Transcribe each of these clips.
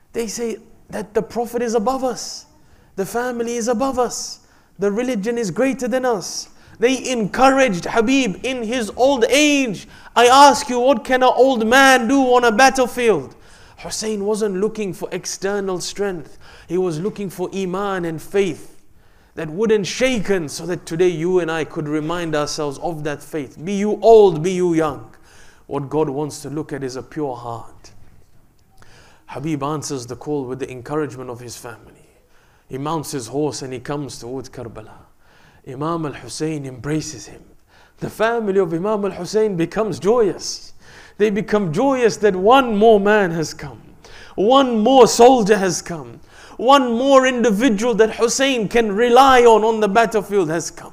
They say that the Prophet is above us. The family is above us. The religion is greater than us. They encouraged Habib in his old age. I ask you, what can an old man do on a battlefield? Hussein wasn't looking for external strength. He was looking for iman and faith that wouldn't shaken, so that today you and I could remind ourselves of that faith. Be you old, be you young. What God wants to look at is a pure heart. Habib answers the call with the encouragement of his family. He mounts his horse and he comes towards Karbala. Imam al-Hussein embraces him. The family of Imam al-Hussein becomes joyous. They become joyous that one more man has come. One more soldier has come. One more individual that Hussein can rely on the battlefield has come.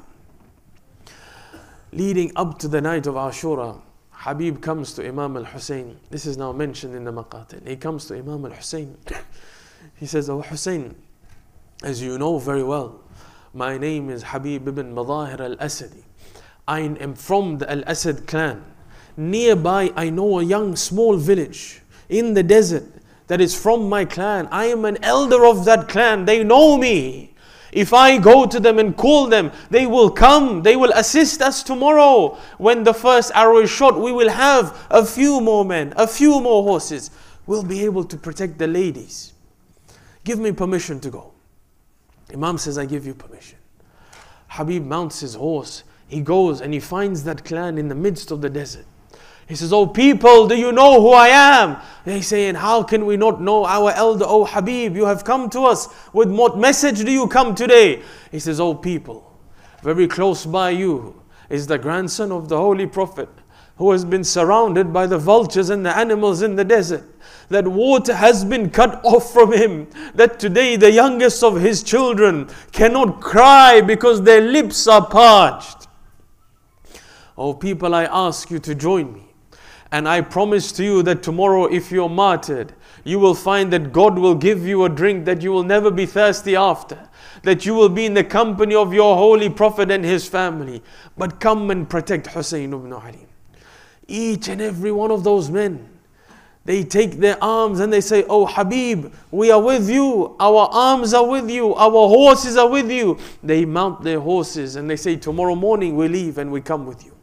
Leading up to the night of Ashura, Habib comes to Imam al-Hussein. This is now mentioned in the Maqatil. He comes to Imam al-Hussein. He says, "Oh Hussein, as you know very well, my name is Habib ibn Madahir al-Asadi. I am from the Al-Asad clan. Nearby I know a young small village in the desert that is from my clan. I am an elder of that clan. They know me. If I go to them and call them, they will come. They will assist us tomorrow. When the first arrow is shot, we will have a few more men, a few more horses. We'll be able to protect the ladies. Give me permission to go." Imam says, "I give you permission." Habib mounts his horse. He goes and he finds that clan in the midst of the desert. He says, "Oh people, do you know who I am?" They say, "And how can we not know our elder? Oh Habib, you have come to us. With what message do you come today?" He says, "Oh people, very close by you is the grandson of the Holy Prophet, who has been surrounded by the vultures and the animals in the desert. That water has been cut off from him. That today the youngest of his children cannot cry because their lips are parched. Oh people, I ask you to join me. And I promise to you that tomorrow, if you're martyred, you will find that God will give you a drink that you will never be thirsty after. That you will be in the company of your Holy Prophet and his family. But come and protect Hussein ibn Ali." Each and every one of those men, they take their arms and they say, "Oh Habib, we are with you. Our arms are with you. Our horses are with you." They mount their horses and they say, "Tomorrow morning we leave and we come with you."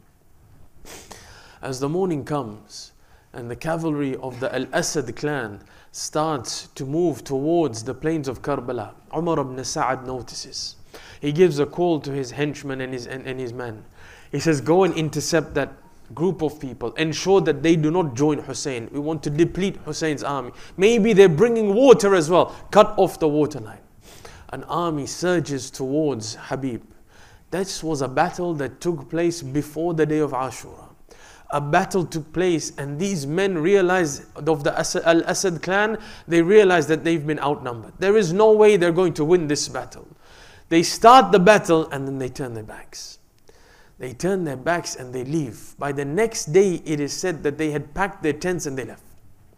As the morning comes and the cavalry of the Al-Asad clan starts to move towards the plains of Karbala, Umar ibn Sa'ad notices. He gives a call to his henchmen and his men. He says, "Go and intercept that group of people. Ensure that they do not join Hussein. We want to deplete Hussein's army. Maybe they're bringing water as well. Cut off the water line." An army surges towards Habib. This was a battle that took place before the day of Ashura. A battle took place and these men realized, of the Al-Asad clan, they realized that they've been outnumbered. There is no way they're going to win this battle. They start the battle and then they turn their backs. They turn their backs and they leave. By the next day, it is said that they had packed their tents and they left.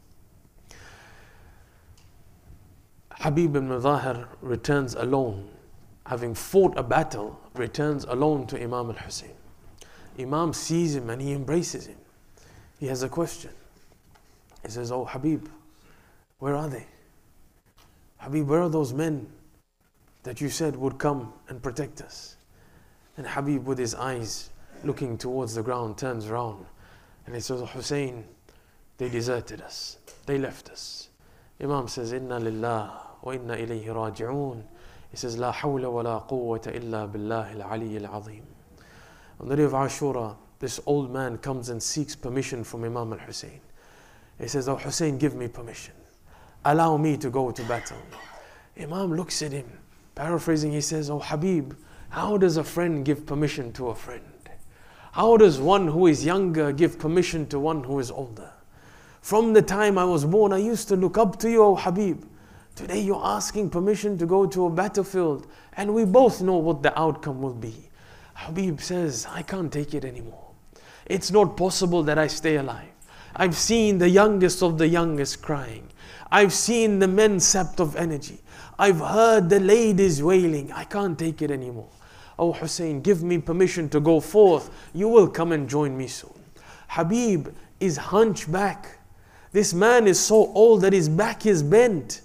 Habib ibn Madahir returns alone. Having fought a battle, returns alone to Imam al-Hussein. Imam sees him and he embraces him. He has a question. He says, "Oh Habib, where are they? Habib, where are those men that you said would come and protect us?" And Habib, with his eyes looking towards the ground, turns around and he says, "Oh Hussein, they deserted us. They left us." Imam says, "Inna lillah wa inna ilayhi raji'un." He says, "La hawla wa la quwwata illa billahi al-ali al-azim." On the day of Ashura, this old man comes and seeks permission from Imam al-Hussein. He says, "Oh Hussein, give me permission. Allow me to go to battle." Imam looks at him. Paraphrasing, he says, "Oh Habib, how does a friend give permission to a friend? How does one who is younger give permission to one who is older? From the time I was born, I used to look up to you, oh Habib. Today you're asking permission to go to a battlefield and we both know what the outcome will be." Habib says, "I can't take it anymore. It's not possible that I stay alive. I've seen the youngest of the youngest crying. I've seen the men sapped of energy. I've heard the ladies wailing. I can't take it anymore. Oh Hussein, give me permission to go forth. You will come and join me soon." Habib is hunchback. This man is so old that his back is bent.